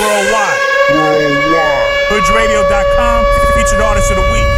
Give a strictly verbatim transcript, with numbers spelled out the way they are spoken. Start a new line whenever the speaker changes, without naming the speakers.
worldwide.
Worldwide.
Hoodge Radio dot com, featured artist of the week.